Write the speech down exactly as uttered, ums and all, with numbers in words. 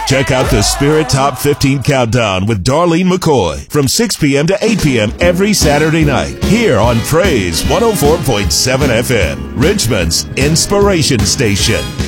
Check out the Spirit Top fifteen Countdown with Darlene McCoy from six p.m. to eight p.m. every Saturday night here on Praise one oh four point seven F M, Richmond's inspiration station.